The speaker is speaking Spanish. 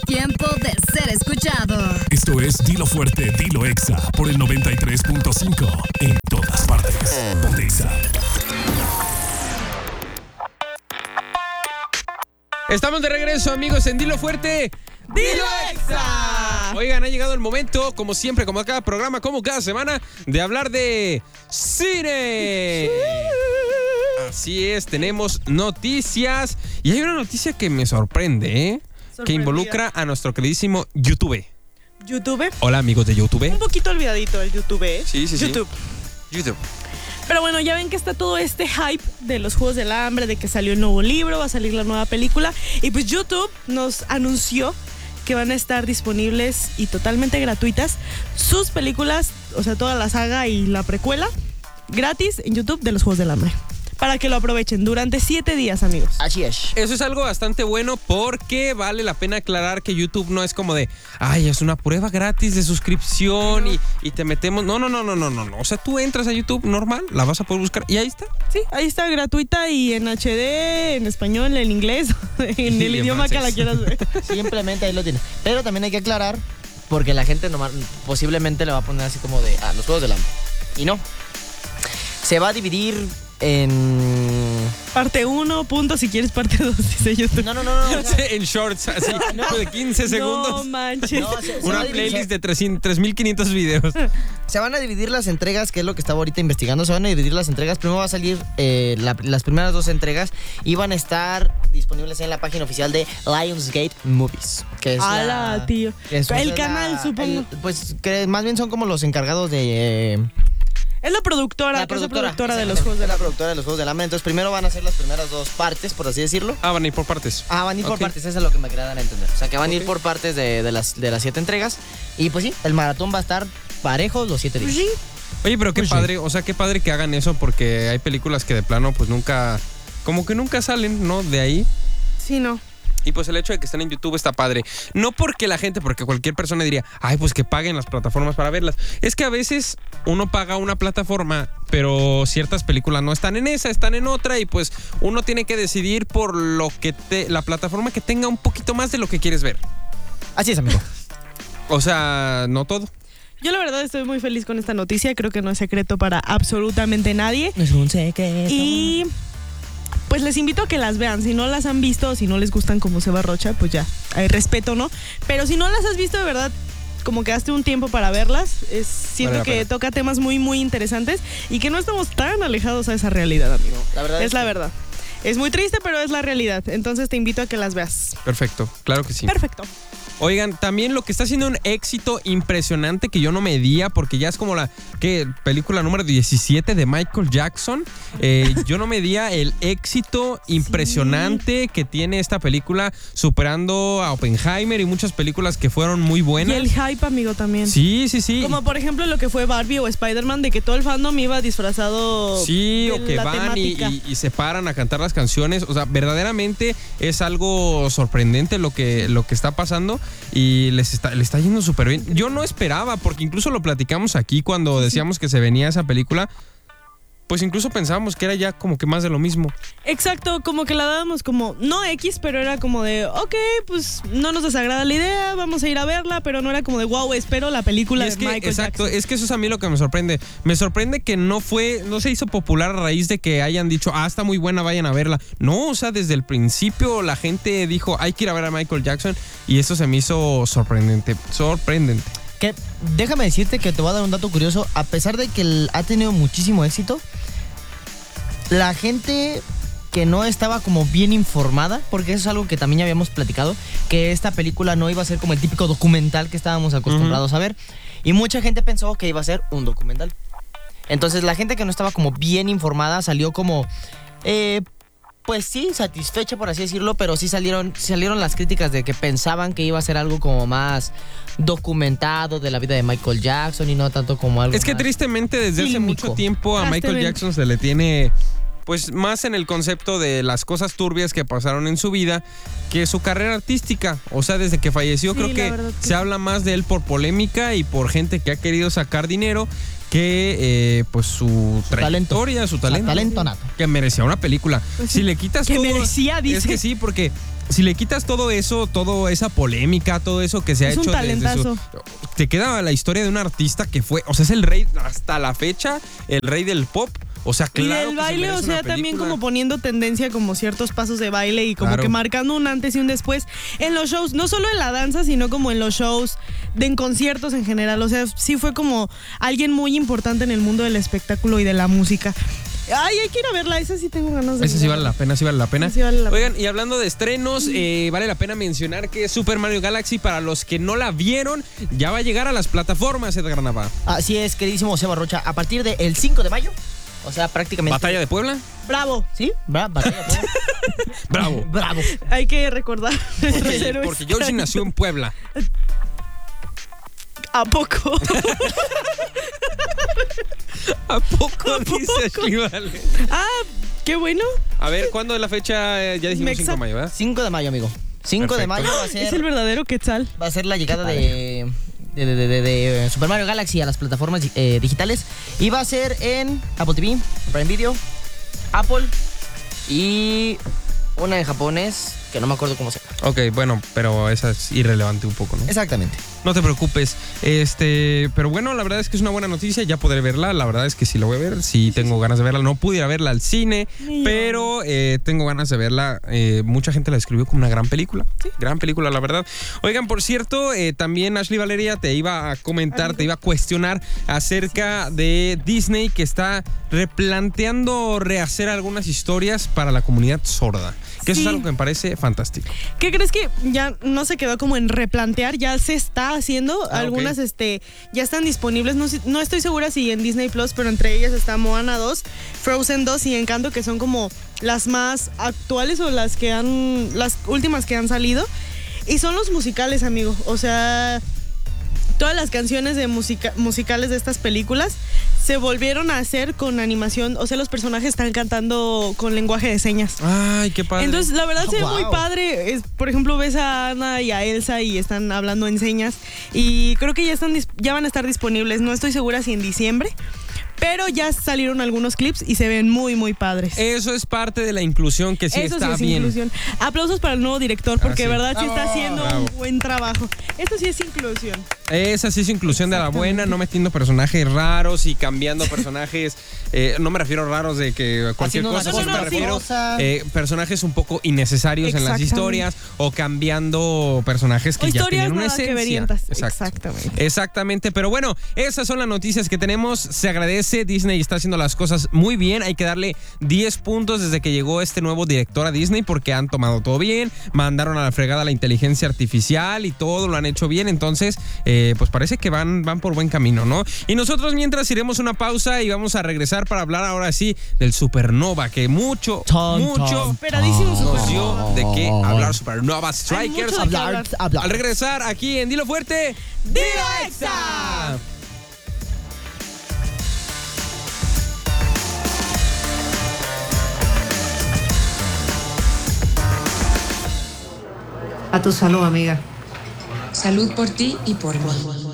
tiempo de ser escuchado. Esto es Dilo Fuerte, Dilo Exa por el 93.5 en todas partes. Ponte Exa. Estamos de regreso, amigos, en Dilo Fuerte, Dilo Exa. Oigan, ha llegado el momento, como siempre, como cada programa, como cada semana, de hablar de cine. Así es, tenemos noticias. Y hay una noticia que me sorprende, que involucra a nuestro queridísimo YouTube. ¿YouTube? Hola, amigos de YouTube. Un poquito olvidadito el YouTube, ¿eh? Sí. YouTube. Pero bueno, ya ven que está todo este hype de los Juegos del Hambre, de que salió el nuevo libro, va a salir la nueva película. Y pues YouTube nos anunció que van a estar disponibles y totalmente gratuitas sus películas, o sea, toda la saga y la precuela, gratis en YouTube de los Juegos del Hambre. Para que lo aprovechen durante 7 días, amigos. Así es. Eso es algo bastante bueno porque vale la pena aclarar que YouTube no es como de, ay, es una prueba gratis de suscripción y te metemos. No. O sea, tú entras a YouTube normal, la vas a poder buscar y ahí está. Sí, ahí está gratuita y en HD, en español, en inglés, en el idioma que la quieras ver. Simplemente ahí lo tienes. Pero también hay que aclarar, porque la gente posiblemente le va a poner así como de, los Juegos del Hambre. Y no. Se va a dividir en... Parte 1, punto, si quieres parte 2, dice YouTube. No. En shorts, así, de 15 segundos. No manches. Una playlist de 3.500 videos. Se van a dividir las entregas, que es lo que estaba ahorita investigando. Se van a dividir las entregas. Primero va a salir las primeras 2 entregas y van a estar disponibles en la página oficial de Lionsgate Movies. Que es tío. Es el canal, supongo. Pues que más bien son como los encargados de... Es la productora de los Juegos del Hambre. La productora de los Juegos del Hambre. Entonces primero van a ser las primeras 2 partes, por así decirlo. Van a ir por partes. Van a ir por partes, eso es lo que me quería dar a entender. O sea, que van a ir por partes de las 7 entregas. Y pues sí, el maratón va a estar parejo los 7 días. Sí. Oye, pero qué padre, o sea, qué padre que hagan eso porque hay películas que de plano pues nunca, como que nunca salen, ¿no? De ahí. Sí, no. Y pues el hecho de que estén en YouTube está padre. No porque porque cualquier persona diría, ay, pues que paguen las plataformas para verlas. Es que a veces uno paga una plataforma, pero ciertas películas no están en esa, están en otra, y pues uno tiene que decidir por lo que la plataforma que tenga un poquito más de lo que quieres ver. Así es, amigo. O sea, no todo. Yo la verdad estoy muy feliz con esta noticia. Creo que no es secreto para absolutamente nadie. No es un secreto. Y... pues les invito a que las vean. Si no las han visto, si no les gustan como Seba Rocha, pues ya, hay respeto, ¿no? Pero si no las has visto, de verdad, como que hazte un tiempo para verlas. Siento que toca temas muy, muy interesantes y que no estamos tan alejados a esa realidad, amigo. La verdad es la verdad. Es muy triste, pero es la realidad. Entonces te invito a que las veas. Perfecto, claro que sí. Perfecto. Oigan, también lo que está haciendo un éxito impresionante que yo no medía, porque ya es como la película número 17 de Michael Jackson. Yo no medía el éxito impresionante que tiene esta película, superando a Oppenheimer y muchas películas que fueron muy buenas. Y el hype, amigo, también. Sí. Como por ejemplo lo que fue Barbie o Spider-Man, de que todo el fandom iba disfrazado. Sí, de o que la van y se paran a cantar las canciones. O sea, verdaderamente es algo sorprendente lo que está pasando. Y le está yendo súper bien. Yo no esperaba, porque incluso lo platicamos aquí cuando decíamos que se venía esa película. Pues incluso pensábamos que era ya como que más de lo mismo. Exacto, como que la dábamos como, no X, pero era como de, ok, pues no nos desagrada la idea, vamos a ir a verla, pero no era como de, wow, espero la película de Michael Jackson. Es que eso es a mí lo que me sorprende. Me sorprende que no se hizo popular a raíz de que hayan dicho, está muy buena, vayan a verla. No, o sea, desde el principio la gente dijo, hay que ir a ver a Michael Jackson, y eso se me hizo sorprendente. Que déjame decirte que te voy a dar un dato curioso. A pesar de que ha tenido muchísimo éxito, la gente que no estaba como bien informada, porque eso es algo que también ya habíamos platicado, que esta película no iba a ser como el típico documental que estábamos acostumbrados a ver, y mucha gente pensó que iba a ser un documental. Entonces la gente que no estaba como bien informada salió como... pues sí, satisfecha, por así decirlo, pero sí salieron las críticas de que pensaban que iba a ser algo como más documentado de la vida de Michael Jackson y no tanto como algo. Es que tristemente desde hace mucho tiempo a Michael Jackson se le tiene pues más en el concepto de las cosas turbias que pasaron en su vida que su carrera artística. O sea, desde que falleció creo que se habla más de él por polémica y por gente que ha querido sacar dinero que pues su trayectoria, su talento nato. Que merecía una película. Pues sí, si le quitas que todo, merecía, dice. Es que sí, porque si le quitas todo eso, toda esa polémica, todo eso que se ha Es hecho un talentazo. te queda la historia de un artista que fue, o sea, es el rey hasta la fecha, el rey del pop. O sea, claro. Y del que se baile, merece o sea, una también película. como poniendo tendencia como ciertos pasos de baile y como Claro. que marcando un antes y un después en los shows, no solo en la danza, sino como en los shows, en conciertos en general. O sea, sí fue como alguien muy importante en el mundo del espectáculo y de la música. Ay, hay que ir a verla, esa sí tengo ganas de Esa sí vale la pena, sí vale la pena. Sí vale la Oigan, y hablando de estrenos, vale la pena mencionar que Super Mario Galaxy, para los que no la vieron, ya va a llegar a las plataformas, Edgar Nava. Así es, queridísimo Seba Rocha, a partir del 5 de mayo, o sea, prácticamente... ¿Batalla de Puebla? Bravo. ¿Sí? Batalla. Bravo. Bravo. Hay que recordar nuestros héroes. Porque Georgie nació en Puebla. ¿A poco? ¿A poco ¿A dice poco? Ashley Vale? Ah, qué bueno. A ver, ¿cuándo es la fecha? Ya dijimos Mexa. 5 de mayo, ¿verdad? 5 de mayo, amigo. 5 de Perfecto. mayo Es el verdadero Quetzal. va a ser la llegada de Super Mario Galaxy a las plataformas digitales. Y va a ser en Apple TV, Prime Video, Apple y una en japonés que no me acuerdo cómo se llama. Ok, bueno, pero esa es irrelevante un poco, ¿no? Exactamente. No te preocupes. Pero bueno, la verdad es que es una buena noticia. Ya podré verla. La verdad es que sí la voy a ver. Sí tengo ganas de verla. No pude ir a verla al cine, Ni yo. pero tengo ganas de verla. Mucha gente la describió como una gran película. Sí, gran película, la verdad. Oigan, por cierto, también Ashley Valeria te iba a comentar, te iba a cuestionar acerca de Disney, que está replanteando rehacer algunas historias para la comunidad sorda. Que eso es Sí. algo que me parece fantástico. ¿Qué crees que ya no se quedó como en replantear? Ya se está haciendo. Ah, Algunas ok. ya están disponibles. No estoy segura si en Disney Plus, pero entre ellas está Moana 2, Frozen 2 y Encanto, que son como las más actuales o las últimas que han salido. Y son los musicales, amigo. O sea, todas las canciones de musicales de estas películas se volvieron a hacer con animación. O sea, los personajes están cantando con lenguaje de señas. Ay, qué padre. Entonces, la verdad, se ve Wow. muy padre. Por ejemplo, ves a Anna y a Elsa y están hablando en señas. Y creo que ya van a estar disponibles. No estoy segura si en diciembre. Pero ya salieron algunos clips y se ven muy, muy padres. Eso es parte de la inclusión que sí Eso está sí es bien. inclusión. Aplausos para el nuevo director porque sí. de verdad sí está haciendo Bravo. un buen trabajo. Esto sí es inclusión. Esa sí es inclusión de la buena, no metiendo personajes raros y cambiando personajes. No me refiero raros de que cualquier Haciendo cosa, una sino cosa me refiero cosa. personajes un poco innecesarios en las Exactamente. historias o cambiando personajes que O ya historias tienen una nada que esencia. verientas. Exacto. Exactamente. Exactamente, pero bueno, esas son las noticias que tenemos. Se agradece, Disney está haciendo las cosas muy bien. Hay que darle 10 puntos desde que llegó este nuevo director a Disney porque han tomado todo bien, mandaron a la fregada la inteligencia artificial y todo lo han hecho bien. Entonces, pues parece que van por buen camino, ¿no? Y nosotros mientras iremos una pausa y vamos a regresar para hablar ahora sí del Supernova, que mucho Esperadísimo nos Supernova. dio de qué hablar. Supernova Strikers. mucho de qué hablar. Al regresar aquí en Dilo Fuerte, ¡Dilo Exa! A tu salud, amiga. Salud por ti y por mí.